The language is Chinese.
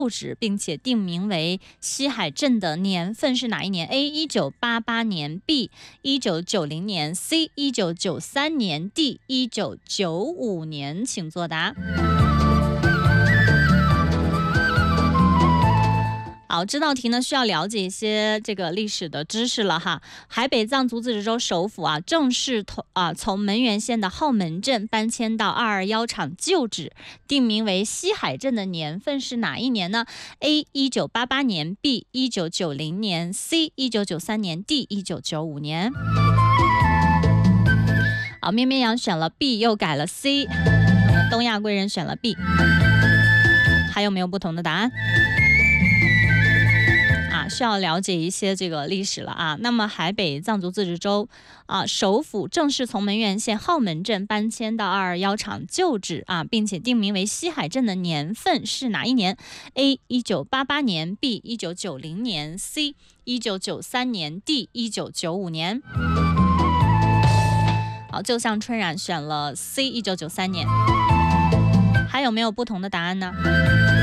址，并且定名为西海镇的年份是哪一年 ？A. 1988年 B. 1990年 C. 1993年 D. 1995年，请作答。好，这道题呢需要了解一些这个历史的知识了哈。海北藏族自治州首府正式从门源县的浩门镇搬迁到221厂旧址，定名为西海镇的年份是哪一年呢 ？A. 1988年 B. 1990年 C. 1993年 D. 1995年。好，咩咩羊选了 B， 又改了 C， 我们东亚贵人选了 B， 还有没有不同的答案？需要了解一些这个历史了那么海北藏族自治州首府正式从门源县浩门镇搬迁到221厂旧址并且定名为西海镇的年份是哪一年 ？A. 1988年 B. 1990年 C. 1993年 D. 1995年。好，就像春染选了 C. 1993年，还有没有不同的答案呢？